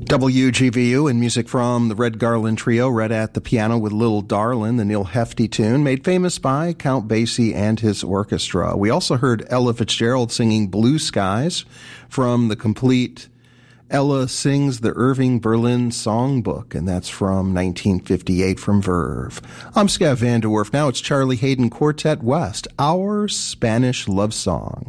WGVU and music from the Red Garland Trio, Red at the piano with Little Darlin', the Neil Hefti tune, made famous by Count Basie and his orchestra. We also heard Ella Fitzgerald singing Blue Skies from the complete Ella Sings the Irving Berlin Songbook, and that's from 1958 from Verve. I'm Scav Van Der Werf. Now it's Charlie Haydn Quartet West, our Spanish love song.